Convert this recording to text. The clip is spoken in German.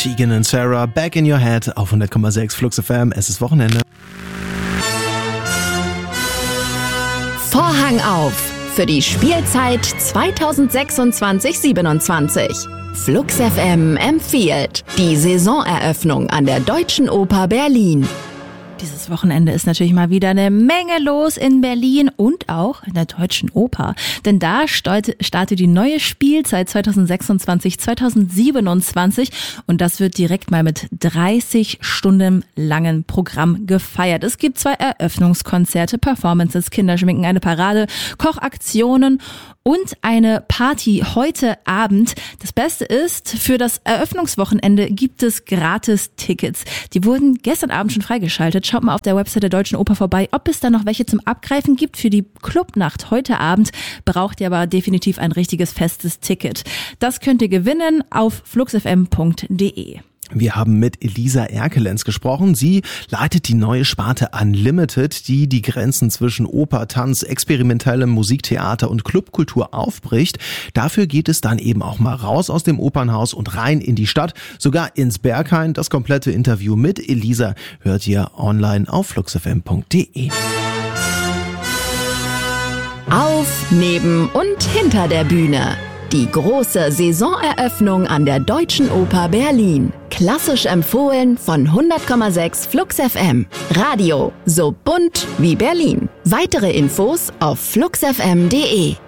Tegan und Sarah, Back in Your Head auf 100,6 Flux FM. Es ist Wochenende. Vorhang auf für die Spielzeit 2026/27. Flux FM empfiehlt die Saisoneröffnung an der Deutschen Oper Berlin. Dieses Wochenende ist natürlich mal wieder eine Menge los in Berlin und auch in der Deutschen Oper. Denn da startet die neue Spielzeit 2026/27 und das wird direkt mal mit 30 Stunden langen Programm gefeiert. Es gibt 2 Eröffnungskonzerte, Performances, Kinderschminken, eine Parade, Kochaktionen und eine Party heute Abend. Das Beste ist, für das Eröffnungswochenende gibt es Gratis-Tickets. Die wurden gestern Abend schon freigeschaltet. Schaut mal auf der Website der Deutschen Oper vorbei, ob es da noch welche zum Abgreifen gibt. Für die Clubnacht heute Abend braucht ihr aber definitiv ein richtiges festes Ticket. Das könnt ihr gewinnen auf fluxfm.de. Wir haben mit Elisa Erkelenz gesprochen. Sie leitet die neue Sparte Unlimited, die die Grenzen zwischen Oper, Tanz, experimentellem Musiktheater und Clubkultur aufbricht. Dafür geht es dann eben auch mal raus aus dem Opernhaus und rein in die Stadt, sogar ins Berghain. Das komplette Interview mit Elisa hört ihr online auf fluxfm.de. Auf, neben und hinter der Bühne. Die große Saisoneröffnung an der Deutschen Oper Berlin. Klassisch empfohlen von 100,6 Flux FM. Radio so bunt wie Berlin. Weitere Infos auf fluxfm.de.